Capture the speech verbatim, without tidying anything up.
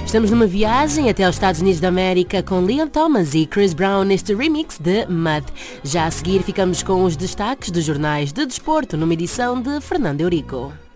Estamos numa viagem até aos Estados Unidos da América com Leon Thomas e Chris Brown neste remix de Mud. Já a seguir ficamos com os destaques dos jornais de desporto numa edição de Fernando Eurico.